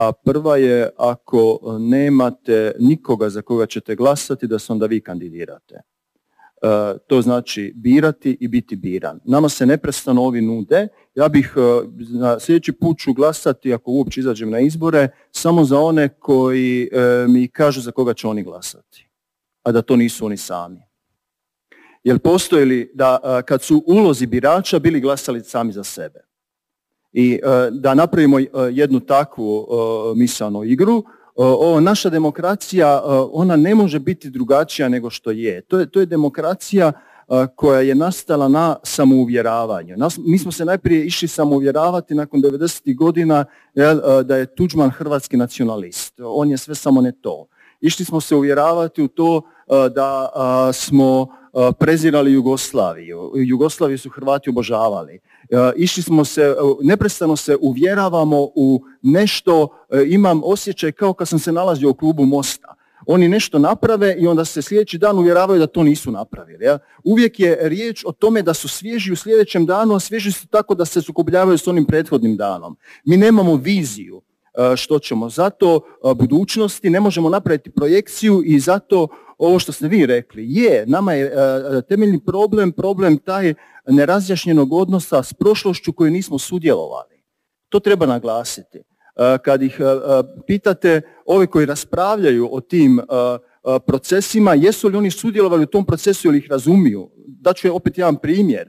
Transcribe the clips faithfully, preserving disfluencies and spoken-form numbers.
A prva je, ako nemate nikoga za koga ćete glasati, da se onda vi kandidirate. E, to znači birati i biti biran. Nama se neprestano ovi nude. Ja bih na sljedeći put ću glasati, ako uopće izađem na izbore, samo za one koji e, mi kažu za koga će oni glasati, a da to nisu oni sami. Jer postoji li da a, kad su ulozi birača bili glasali sami za sebe. I a, da napravimo a, jednu takvu a, misaonu igru, o, naša demokracija, ona ne može biti drugačija nego što je. To je, to je demokracija koja je nastala na samouvjeravanju. Nas, mi smo se najprije išli samouvjeravati nakon devedesetih godina jel, da je Tuđman hrvatski nacionalist. On je sve samo ne to. Išli smo se uvjeravati u to da smo prezirali Jugoslaviju. Jugoslaviju su Hrvati obožavali. Išli smo se, neprestano se uvjeravamo u nešto, imam osjećaj kao kad sam se nalazio u klubu Mosta. Oni nešto naprave i onda se sljedeći dan uvjeravaju da to nisu napravili. Ja? Uvijek je riječ o tome da su svježi u sljedećem danu, a svježi su tako da se sukobljavaju s onim prethodnim danom. Mi nemamo viziju što ćemo. Zato budućnosti ne možemo napraviti projekciju i zato ovo što ste vi rekli, je, nama je temeljni problem, problem taj nerazjašnjenog odnosa s prošlošću koju nismo sudjelovali. To treba naglasiti. Kad ih pitate ove koji raspravljaju o tim procesima, jesu li oni sudjelovali u tom procesu ili ih razumiju? Daću opet jedan primjer.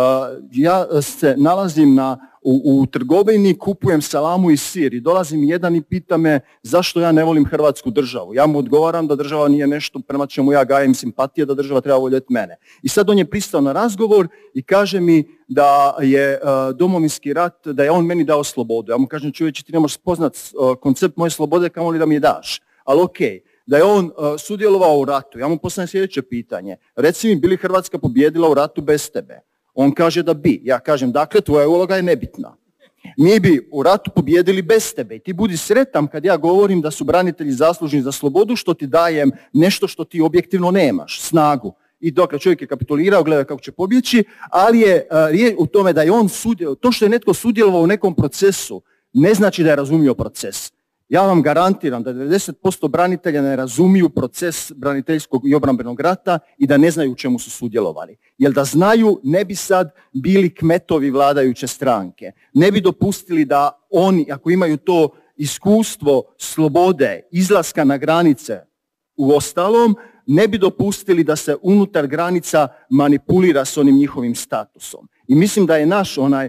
Ja se nalazim na, u, u trgovini, kupujem salamu i sir i dolazim jedan i pita me zašto ja ne volim Hrvatsku državu. Ja mu odgovaram da država nije nešto prema čemu ja gajem simpatije, da država treba voljeti mene. I sad on je pristao na razgovor i kaže mi da je uh, Domovinski rat, da je on meni dao slobodu. Ja mu kažem, čovječe, ti ne možeš spoznat uh, koncept moje slobode, kamo li da mi je daš. Ali okej. Okay. Da je on uh, sudjelovao u ratu. Ja mu postavljam sljedeće pitanje. Reci mi, bi li Hrvatska pobijedila u ratu bez tebe? On kaže da bi. Ja kažem, dakle, tvoja uloga je nebitna. Mi bi u ratu pobijedili bez tebe. I ti budi sretan kad ja govorim da su branitelji zaslužni za slobodu, što ti dajem nešto što ti objektivno nemaš, snagu. I dok čovjek je kapitulirao, gleda kako će pobjeći, ali je riječ u tome da je on sudjelovao. To što je netko sudjelovao u nekom procesu, ne znači da je razumio proces. Ja vam garantiram da devedeset posto branitelja ne razumiju proces braniteljskog i obrambenog rata i da ne znaju u čemu su sudjelovali. Jer da znaju, ne bi sad bili kmetovi vladajuće stranke. Ne bi dopustili da oni, ako imaju to iskustvo slobode, izlaska na granice u ostalom, ne bi dopustili da se unutar granica manipulira s onim njihovim statusom. I mislim da je naš onaj,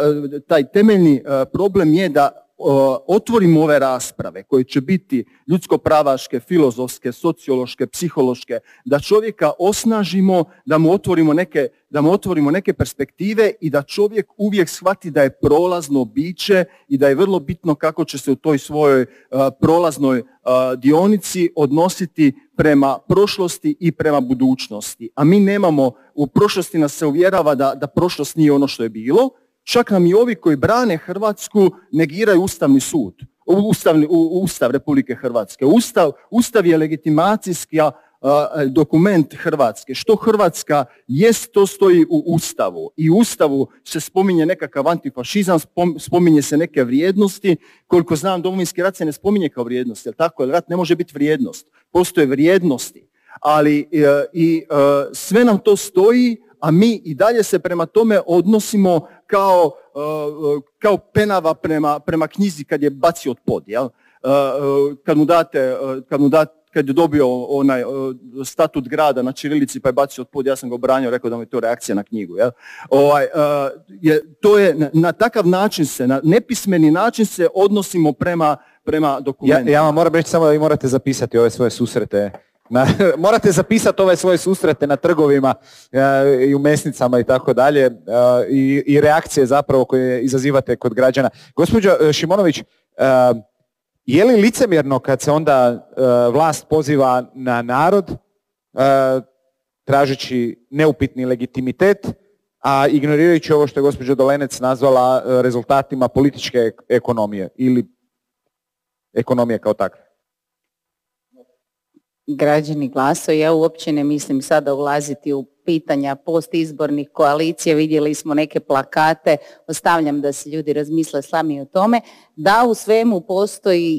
taj temeljni problem je da otvorimo ove rasprave koje će biti ljudsko-pravaške, filozofske, sociološke, psihološke, da čovjeka osnažimo, da mu otvorimo neke, da mu otvorimo neke perspektive i da čovjek uvijek shvati da je prolazno biće i da je vrlo bitno kako će se u toj svojoj uh, prolaznoj uh, dionici odnositi prema prošlosti i prema budućnosti. A mi nemamo, u prošlosti nas se uvjerava da, da prošlost nije ono što je bilo. Čak nam i ovi koji brane Hrvatsku negiraju Ustavni sud, Ustavni, Ustav Republike Hrvatske. Ustav, Ustav je legitimacijski dokument Hrvatske. Što Hrvatska jest, to stoji u Ustavu. I u Ustavu se spominje nekakav antifašizam, spominje se neke vrijednosti. Koliko znam, Domovinski rat se ne spominje kao vrijednost, jer tako, jer rat ne može biti vrijednost. Postoje vrijednosti, ali i sve nam to stoji, a mi i dalje se prema tome odnosimo kao, kao penava prema, prema knjizi kad je bacio od pod. Jel? Kad mu date, kad mu date, kad je dobio onaj statut grada na ćirilici pa je bacio od pod, ja sam ga obranio, rekao da mi je to reakcija na knjigu. Jel? Ovaj, je, to je, na, na takav način se, na nepismeni način se odnosimo prema, prema dokumentima. Ja, ja vam moram reći samo da vi morate zapisati ove svoje susrete. Na, morate zapisati ove svoje susrete na trgovima uh, i u mesnicama i tako dalje uh, i, i reakcije zapravo koje izazivate kod građana. Gospođo Šimonović, uh, je li licemjerno kad se onda uh, vlast poziva na narod uh, tražeći neupitni legitimitet, a ignorirajući ovo što je gospođa Dolenec nazvala uh, rezultatima političke ekonomije ili ekonomije kao takve? Građani glasaju, ja uopće ne mislim sada ulaziti u pitanja postizbornih koalicija, vidjeli smo neke plakate, ostavljam da se ljudi razmisle sami o tome, da u svemu postoji